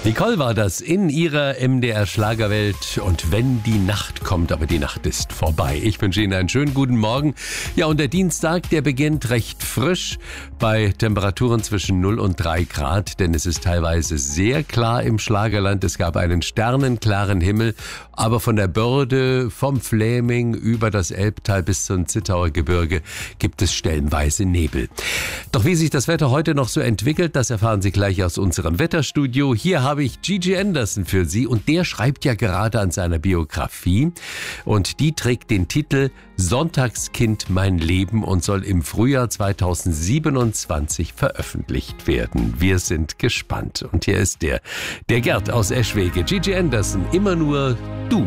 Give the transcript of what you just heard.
Nicole war das in ihrer MDR-Schlagerwelt. Und wenn die Nacht kommt, aber die Nacht ist vorbei. Ich wünsche Ihnen einen schönen guten Morgen. Ja, und der Dienstag, der beginnt recht frisch bei Temperaturen zwischen 0 und 3 Grad. Denn es ist teilweise sehr klar im Schlagerland. Es gab einen sternenklaren Himmel. Aber von der Börde, vom Fläming über das Elbtal bis zum Zittauer Gebirge gibt es stellenweise Nebel. Doch wie sich das Wetter heute noch so entwickelt, das erfahren Sie gleich aus unserem Wetterstudio. Hier habe ich Gigi Anderson für Sie und der schreibt ja gerade an seiner Biografie und die trägt den Titel Sonntagskind mein Leben und soll im Frühjahr 2027 veröffentlicht werden. Wir sind gespannt und hier ist der Gerd aus Eschwege. Gigi Anderson, immer nur du.